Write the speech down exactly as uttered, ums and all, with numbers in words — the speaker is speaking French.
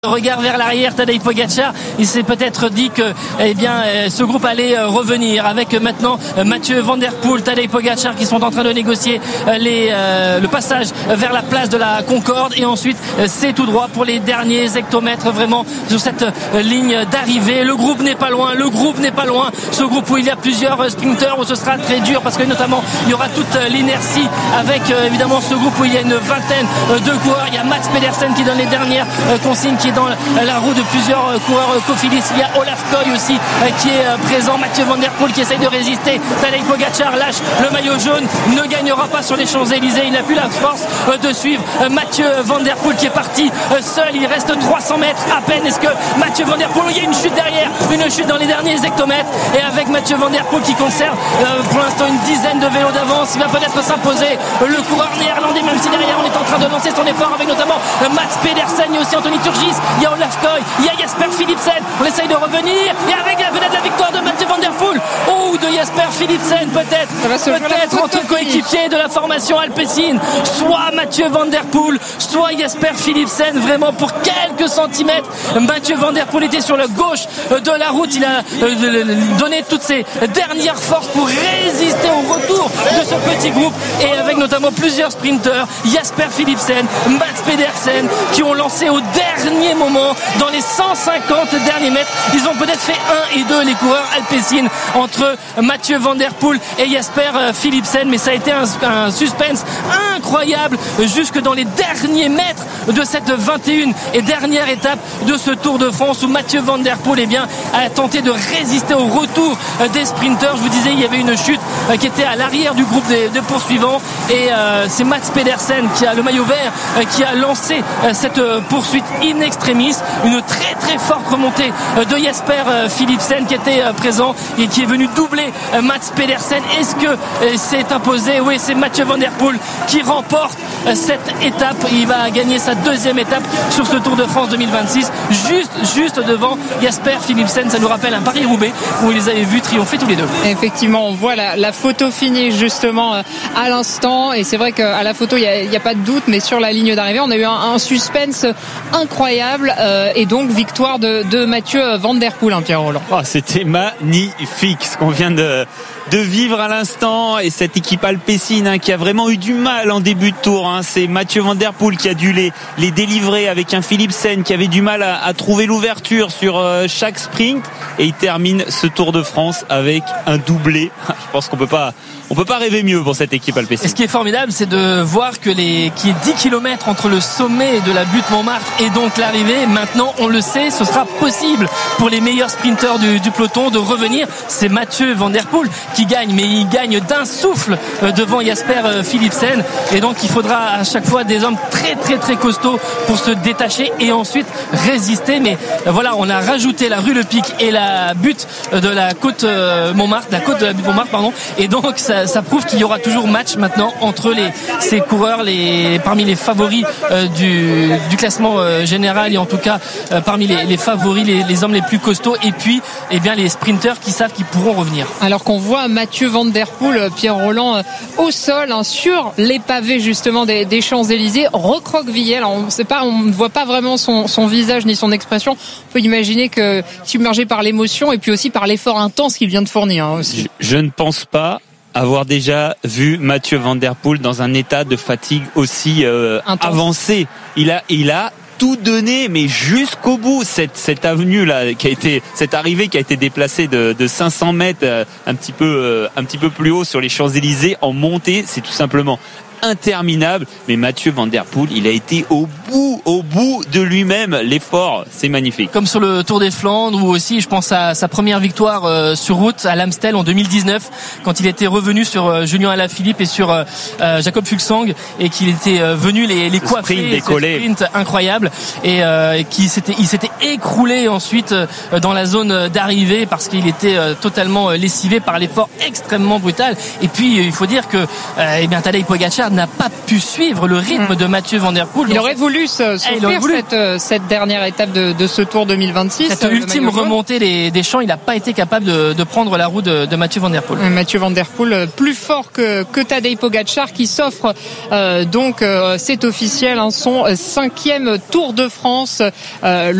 Regard vers l'arrière, Tadej Pogačar, il s'est peut-être dit que eh bien, ce groupe allait revenir avec maintenant Mathieu Van Der Poel, Tadej Pogačar qui sont en train de négocier les, euh, le passage vers la place de la Concorde et ensuite c'est tout droit pour les derniers hectomètres vraiment sur cette ligne d'arrivée. Le groupe n'est pas loin, le groupe n'est pas loin, ce groupe où il y a plusieurs sprinteurs où ce sera très dur parce que notamment il y aura toute l'inertie avec évidemment ce groupe où il y a une vingtaine de coureurs. Il y a Mats Pedersen qui donne les dernières consignes, qui est dans la roue de plusieurs coureurs Cofidis. Il y a Olaf Koy aussi qui est présent, Mathieu Van Der Poel qui essaye de résister. Tadej Pogačar lâche le maillot jaune, ne gagnera pas sur les Champs-Élysées, il n'a plus la force de suivre Mathieu Van Der Poel qui est parti seul. Il reste trois cents mètres à peine. Est-ce que Mathieu Van Der Poel, il y a une chute derrière, une chute dans les derniers hectomètres, et avec Mathieu Van Der Poel qui conserve pour l'instant une dizaine de vélos d'avance, il va peut-être s'imposer, le coureur néerlandais, même si derrière on est en train de lancer son effort avec notamment Mats Pedersen. Il y a aussi Anthony Turgis, il y a Olaf Koy, il y a Jasper Philipsen. On essaye de revenir et avec la vedette de la victoire de Mathieu Van Der Poel ou de Jasper Philipsen peut-être, peut-être entre coéquipiers de la formation Alpecin, soit Mathieu Van Der Poel, soit Jasper Philipsen. Vraiment pour quelques centimètres, Mathieu Van Der Poel était sur la gauche de la route. Il a donné toutes ses dernières forces pour résister au retour de ce petit groupe et avec notamment plusieurs sprinteurs, Jasper Philipsen, Mats Pedersen, qui ont lancé au dernier moment dans les cent cinquante derniers mètres. Ils ont peut-être fait un et deux les coureurs Alpecin entre Mathieu Van Der Poel et Jasper Philipsen, mais ça a été un, un suspense incroyable jusque dans les derniers mètres de cette vingt et une et dernière étape de ce Tour de France où Mathieu Van Der Poel eh bien, a tenté de résister au retour des sprinteurs. Je vous disais, il y avait une chute qui était à l'arrière du groupe des, des poursuivants et euh, c'est Mats Pedersen qui a le maillot vert qui a lancé cette poursuite in extremis. Une très très forte remontée de Jasper Philipsen qui était présent et qui est venu doubler Mats Pedersen. Est-ce que c'est imposé? Oui, c'est Mathieu Van Der Poel qui remporte cette étape. Il va gagner sa deuxième étape sur ce Tour de France deux mille vingt-six, juste, juste devant Jasper Philipsen. Ça nous rappelle un Paris-Roubaix où ils les avaient vus triompher tous les deux. Effectivement, on voit la, la photo finie justement à l'instant et c'est vrai qu'à la photo il n'y a, a pas de doute, mais sur la ligne d'arrivée on a eu un, un suspense incroyable euh, et donc victoire de, de Mathieu Van Der Poel, hein, Pierre Rolland. Oh, c'était magnifique ce qu'on vient de, de vivre à l'instant et cette équipe Alpecin hein, qui a vraiment eu du mal en début de tour. Hein. C'est Mathieu Van Der Poel qui a dû les, les délivrer avec un Philipsen qui avait du mal à, à trouver l'ouverture sur euh, chaque sprint et il termine ce Tour de France avec un doublé. Je pense qu'on peut pas on peut pas rêver mieux pour cette équipe Alpecin. Et ce qui est formidable, c'est de voir que les qu'il y ait dix kilomètres entre le sommet de la butte Montmartre et donc l'arrivée. Maintenant, on le sait, ce sera possible pour les meilleurs sprinteurs du, du peloton de revenir. C'est Mathieu Van Der Poel qui gagne, mais il gagne d'un souffle devant Jasper Philipsen. Et donc, il faudra à chaque fois des hommes très très très costauds pour se détacher et ensuite résister. Mais voilà, on a rajouté la rue Le Pic et la butte de la côte Montmartre, la côte de la butte Montmartre, pardon. Et donc, ça ça prouve qu'il y aura toujours match maintenant entre les, ces coureurs les, parmi les favoris euh, du, du classement euh, général et en tout cas euh, parmi les, les favoris, les, les hommes les plus costauds et puis eh bien, les sprinteurs qui savent qu'ils pourront revenir. Alors qu'on voit Mathieu Van Der Poel, Pierre Rolland, euh, au sol hein, sur les pavés justement des, des Champs-Élysées, recroquevillé. Alors on sait pas, on ne voit pas vraiment son, son visage ni son expression. On peut imaginer que submergé par l'émotion et puis aussi par l'effort intense qu'il vient de fournir hein, aussi. Je, je ne pense pas avoir déjà vu Mathieu Van Der Poel dans un état de fatigue aussi euh, avancé. Il a, il a tout donné, mais jusqu'au bout. Cette, cette avenue là, qui a été, cette arrivée qui a été déplacée de, de cinq cents mètres, euh, un petit peu, euh, un petit peu plus haut sur les Champs-Élysées, en montée, c'est tout simplement interminable. Mais Mathieu Van Der Poel, il a été au bout, au bout de lui-même. L'effort, c'est magnifique. Comme sur le Tour des Flandres, ou aussi, je pense à sa première victoire euh, sur route à l'Amstel en deux mille dix-neuf, quand il était revenu sur euh, Julien Alaphilippe et sur euh, euh, Jacob Fuglsang, et qu'il était euh, venu les, les coiffer, sprint décollé, sprint incroyable, et euh, qui s'était, il s'était écroulé ensuite euh, dans la zone d'arrivée parce qu'il était euh, totalement lessivé par l'effort extrêmement brutal. Et puis, il faut dire que, euh, eh bien, Tadej Pogačar n'a pas pu suivre le rythme mmh. de Mathieu Van Der Poel. Il aurait voulu se, se faire voulu. Cette, cette dernière étape de, de ce Tour deux mille vingt-six. Cette ultime remontée des, des champs, il n'a pas été capable de, de prendre la roue de, de Mathieu Van Der Poel. Mathieu Van Der Poel plus fort que, que Tadej Pogačar qui s'offre euh, donc euh, c'est officiel hein, son cinquième Tour de France. Euh,